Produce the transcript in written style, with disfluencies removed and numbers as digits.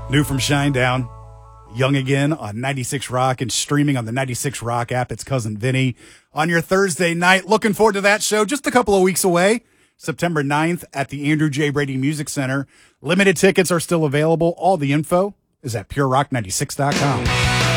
New from Shinedown, Young Again on 96 Rock and streaming on the 96 Rock app. It's Cousin Vinny on your Thursday night. Looking forward to that show. Just a couple of weeks away, September 9th at the Andrew J. Brady Music Center. Limited tickets are still available. All the info is at purerock96.com.